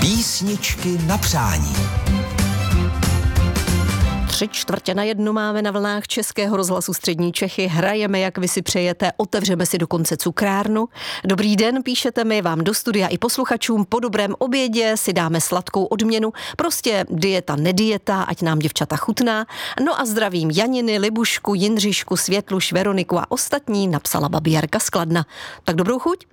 Písničky na přání. 3/4 máme na vlnách Českého rozhlasu Střední Čechy. Hrajeme, jak vy si přejete, otevřeme si dokonce cukrárnu. Dobrý den, píšete mi vám do studia i posluchačům. Po dobrém obědě si dáme sladkou odměnu. Prostě dieta, nedieta, ať nám děvčata chutná. No a zdravím Janiny, Libušku, Jindřišku, Světluš, Veroniku a ostatní, napsala babi Jarka z Kladna. Tak dobrou chuť.